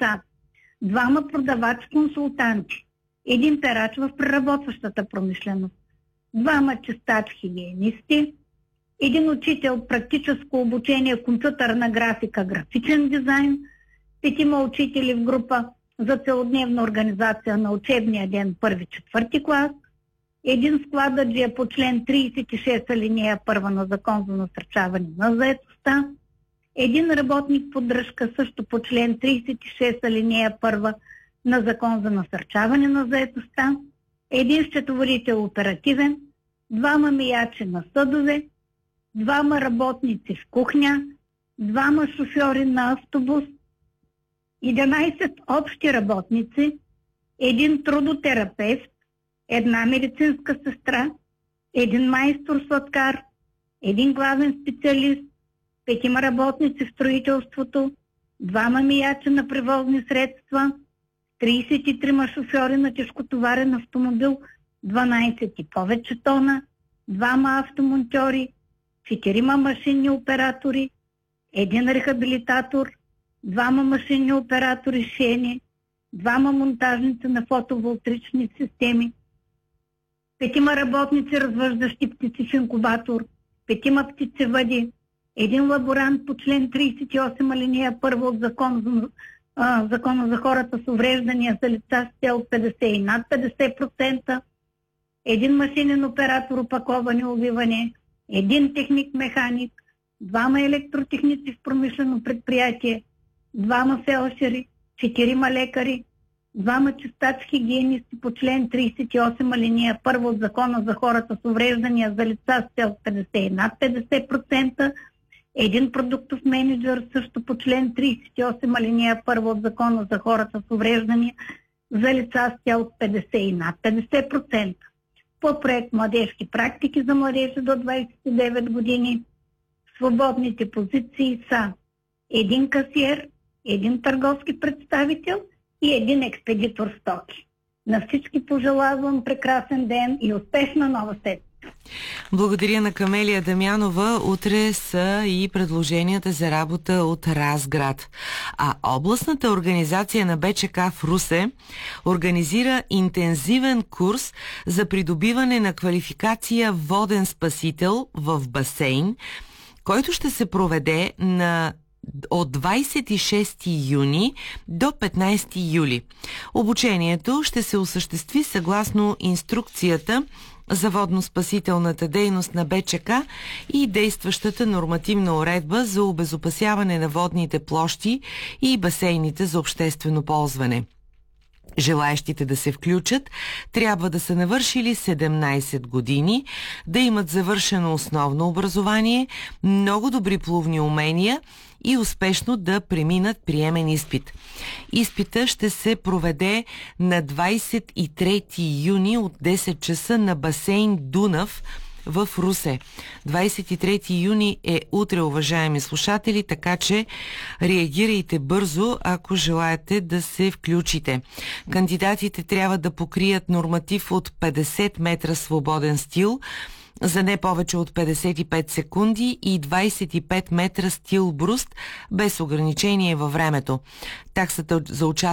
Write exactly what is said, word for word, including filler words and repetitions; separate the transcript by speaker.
Speaker 1: лица, двама продавачи-консултанти, един перач в преработващата промишленост, двама чистач-хигиенисти, един учител практическо обучение компютърна графика, графичен дизайн, петима учители в група за целодневна организация на учебния ден първи-четвърти клас, един склададжия по член тридесет и шест алинея първа на Закон за насърчаване на заетостта, един работник поддръжка също по член тридесет и шест алинея първа на Закон за насърчаване на заетостта, един счетоводител оперативен, двама миячи на съдове, двама работници в кухня, двама шофьори на автобус, единайсет общи работници, един трудотерапевт, една медицинска сестра, един майстор-сладкар, един главен специалист, петима работници в строителството, двама миячи на превозни средства, тридесет и трима шофьори на тежкотоварен автомобил, дванайсет и повече тона, двама автомонтьори, четирима машинни оператори, един рехабилитатор, двама машинни оператори шени, двама монтажници на фотоволтаични системи, петима работници, развъждащи птици в инкубатор, петима птицевъди, един лаборант по член тридесет и осем алинея първа от закон за, а, Закона за хората с увреждания за лица с цел петдесет и над петдесет процента, един машинен оператор опаковане и увиване, един техник-механик, двама електротехници в промишлено предприятие, двама фелшери, четирима лекари, двама чистач-хигиенисти по член тридесет и осем алинея първа от Закона за хората с увреждания за лица с цел петдесет и над петдесет процента, един продуктов менеджер също по член тридесет и осем алинея първа от Закона за хората с увреждания за лица с цел петдесет и над петдесет процента. По проект Младежки практики за младежи до двайсет и девет години свободните позиции са един касиер, един търговски представител и един експедитор стоки. На всички пожелавам прекрасен ден и успешна нова седмица.
Speaker 2: Благодаря на Камелия Дамянова. Утре са и предложенията за работа от Разград. А областната организация на БЧК в Русе организира интензивен курс за придобиване на квалификация воден спасител в басейн, който ще се проведе на от двайсет и шести юни до петнайсети юли. Обучението ще се осъществи съгласно инструкцията за водно-спасителната дейност на БЧК и действащата нормативна уредба за обезопасяване на водните площи и басейните за обществено ползване. Желаещите да се включат трябва да са навършили седемнайсет години, да имат завършено основно образование, много добри плувни умения и успешно да преминат приемен изпит. Изпита ще се проведе на двайсет и трети юни от десет часа на басейн Дунав в Русе. двайсет и трети юни е утре, уважаеми слушатели, така че реагирайте бързо, ако желаете да се включите. Кандидатите трябва да покрият норматив от петдесет метра свободен стил за не повече от петдесет и пет секунди и двайсет и пет метра стил бруст без ограничение във времето. Таксата за участие